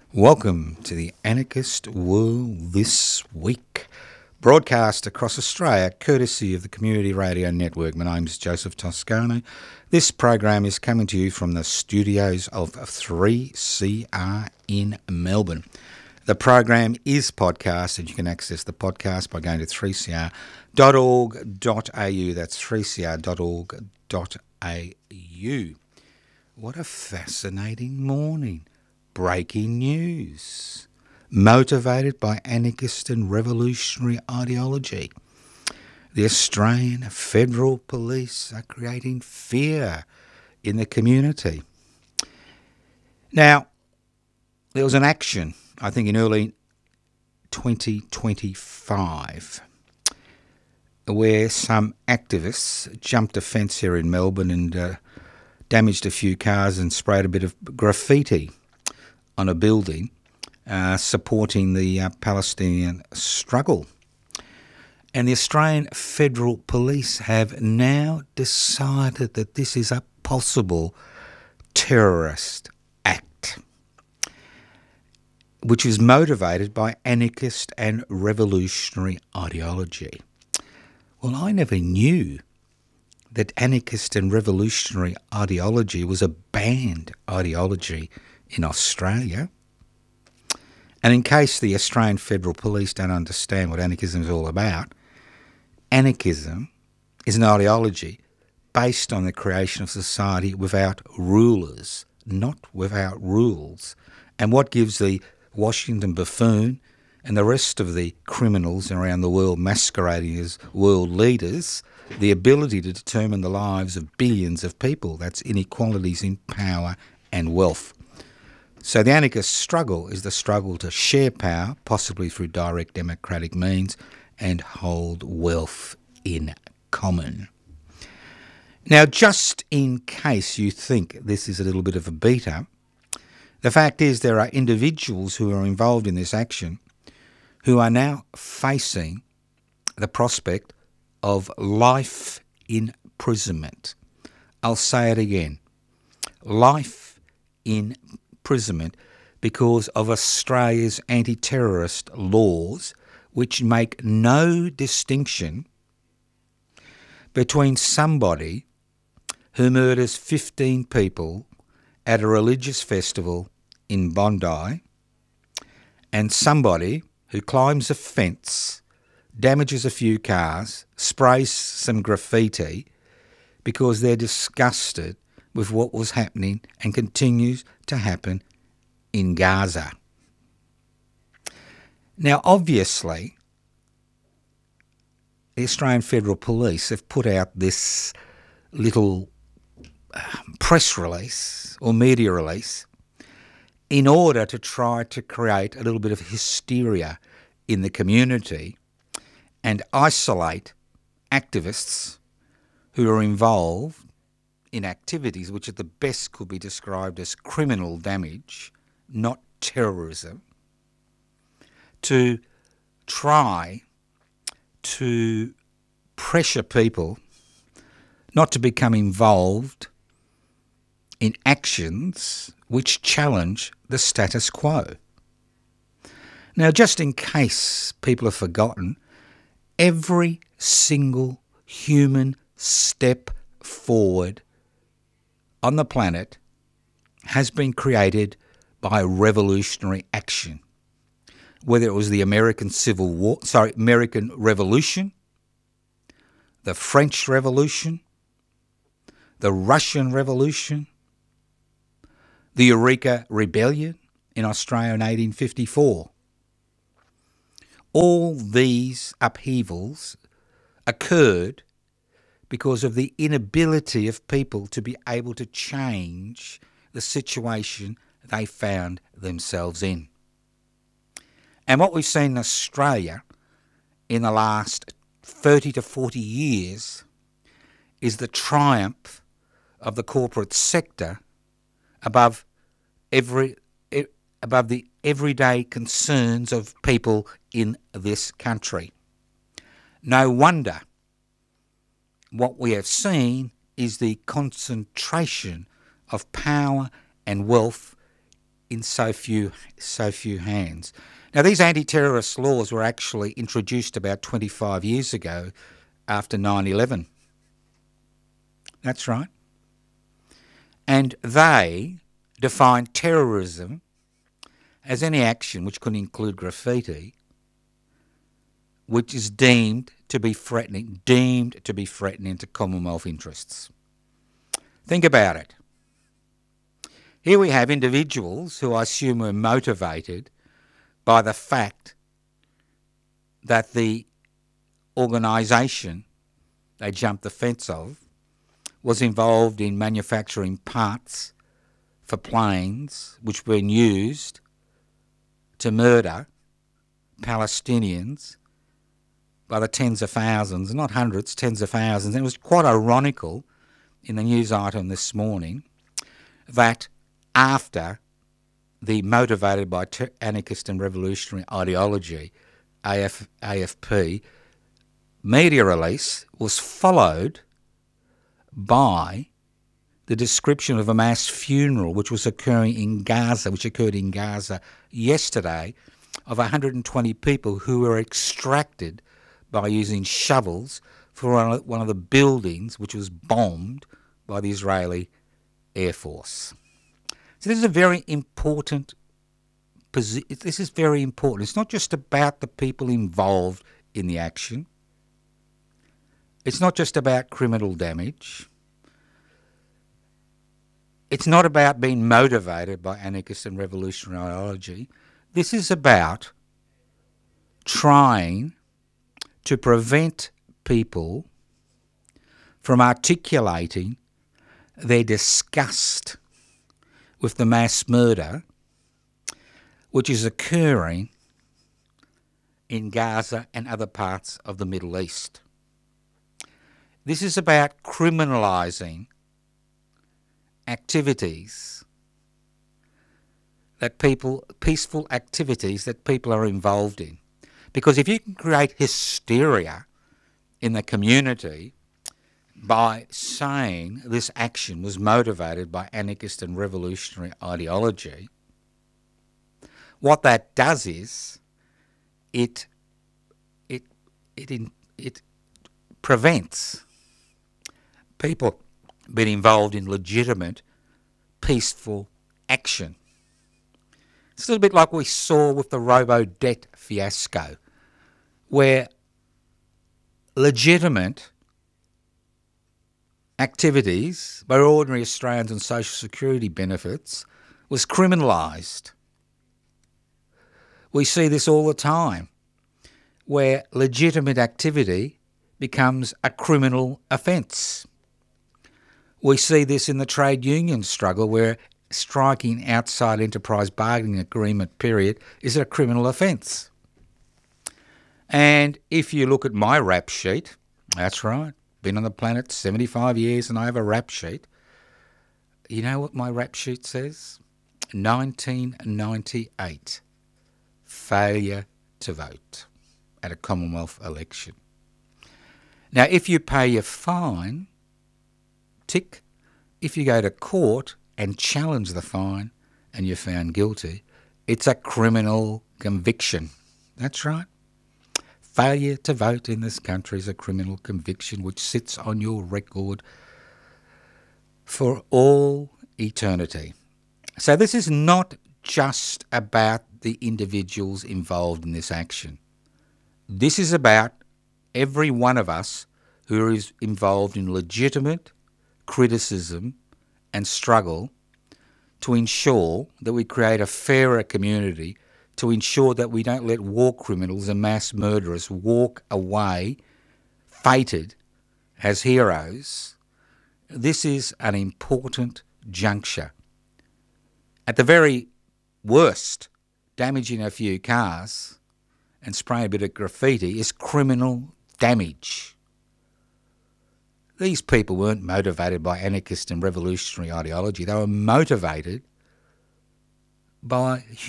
Welcome to the Anarchist World This Week, broadcast across Australia courtesy of the Community Radio Network. My name's Joseph Toscano. This program is coming to you from the studios of 3CR in Melbourne. The program is podcast, and you can access the podcast by going to 3cr.org.au. That's 3cr.org.au. What a fascinating morning. Breaking news. Motivated by anarchist and revolutionary ideology, the Australian Federal Police are creating fear in the community. Now, there was an action, I think in early 2025, where some activists jumped a fence here in Melbourne and damaged a few cars and sprayed a bit of graffiti on a building supporting the Palestinian struggle. And the Australian Federal Police have now decided that this is a possible terrorist act, which is motivated by anarchist and revolutionary ideology. Well, I never knew that anarchist and revolutionary ideology was a banned ideology in Australia. And in case the Australian Federal Police don't understand what anarchism is all about, anarchism is an ideology based on the creation of society without rulers, not without rules. And what gives the Washington buffoon and the rest of the criminals around the world masquerading as world leaders the ability to determine the lives of billions of people? That's inequalities in power and wealth. So the anarchist struggle is the struggle to share power, possibly through direct democratic means, and hold wealth in common. Now, just in case you think this is a little bit of a beater, the fact is there are individuals who are involved in this action who are now facing the prospect of life imprisonment. I'll say it again. Life imprisonment because of Australia's anti-terrorist laws, which make no distinction between somebody who murders 15 people at a religious festival in Bondi and somebody who climbs a fence, damages a few cars, sprays some graffiti because they're disgusted with what was happening and continues to happen in Gaza. Now, obviously, the Australian Federal Police have put out this little press release or media release in order to try to create a little bit of hysteria in the community and isolate activists who are involved in activities which at the best could be described as criminal damage, not terrorism, to try to pressure people not to become involved in actions which challenge the status quo. Now, just in case people have forgotten, every single human step forward on the planet has been created by revolutionary action. Whether it was the American Revolution, the French Revolution, the Russian Revolution, the Eureka Rebellion in Australia in 1854. All these upheavals occurred because of the inability of people to be able to change the situation they found themselves in. And what we've seen in Australia in the last 30 to 40 years is the triumph of the corporate sector above the everyday concerns of people in this country. No wonder what we have seen is the concentration of power and wealth in so few hands. Now, these anti-terrorist laws were actually introduced about 25 years ago after 9/11. That's right. And they define terrorism as any action which could include graffiti, which is deemed to be threatening to Commonwealth interests. Think about it. Here we have individuals who I assume were motivated by the fact that the organisation they jumped the fence of was involved in manufacturing parts for planes which were used to murder Palestinians by the tens of thousands, not hundreds, tens of thousands. And it was quite ironical in the news item this morning that after the motivated by anarchist and revolutionary ideology, AFP, media release was followed by the description of a mass funeral which occurred in Gaza yesterday, of 120 people who were extracted by using shovels for one of the buildings which was bombed by the Israeli Air Force. So this is a very important position. This is very important. It's not just about the people involved in the action. It's not just about criminal damage. It's not about being motivated by anarchist and revolutionary ideology. This is about trying to prevent people from articulating their disgust with the mass murder which is occurring in Gaza and other parts of the Middle East. This is about criminalising activities that peaceful activities that people are involved in. Because if you can create hysteria in the community by saying this action was motivated by anarchist and revolutionary ideology, what that does is it prevents people being involved in legitimate, peaceful action. It's a little bit like we saw with the robo-debt fiasco, where legitimate activities by ordinary Australians and social security benefits was criminalised. We see this all the time, where legitimate activity becomes a criminal offence. We see this in the trade union struggle, where striking outside enterprise bargaining agreement period is a criminal offence. And if you look at my rap sheet, that's right, been on the planet 75 years and I have a rap sheet. You know what my rap sheet says? 1998, failure to vote at a Commonwealth election. Now, if you pay your fine, tick. If you go to court and challenge the fine and you're found guilty, it's a criminal conviction. That's right. Failure to vote in this country is a criminal conviction which sits on your record for all eternity. So this is not just about the individuals involved in this action. This is about every one of us who is involved in legitimate criticism and struggle to ensure that we create a fairer community, to ensure that we don't let war criminals and mass murderers walk away fated as heroes. This is an important juncture. At the very worst, damaging a few cars and spraying a bit of graffiti is criminal damage. These people weren't motivated by anarchist and revolutionary ideology. They were motivated by